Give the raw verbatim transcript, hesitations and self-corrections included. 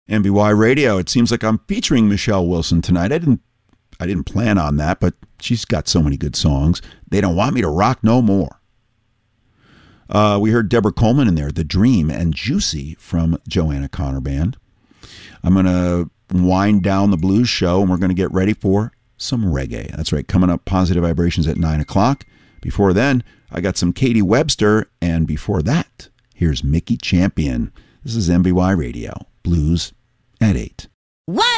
M B Y Radio. It seems like I'm featuring Michelle Wilson tonight. I didn't I didn't plan on that, but she's got so many good songs. They Don't Want Me to Rock No More. Uh, we heard Deborah Coleman in there, The Dream, and Juicy from Joanna Connor Band. I'm going to wind down the blues show, and we're going to get ready for some reggae. That's right, coming up, Positive Vibrations at nine o'clock. Before then, I got some Katie Webster, and before that, here's Mickey Champion. This is M B Y Radio, Blues at eight. What?